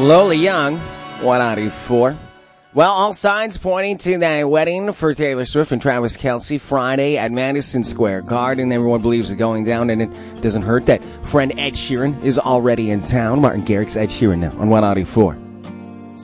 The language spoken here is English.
Lola Young, 194. Well, all signs pointing to that wedding for Taylor Swift and Travis Kelce Friday at Madison Square Garden. Everyone believes it's going down, and it doesn't hurt that friend Ed Sheeran is already in town. Martin Garrix, Ed Sheeran now on 194.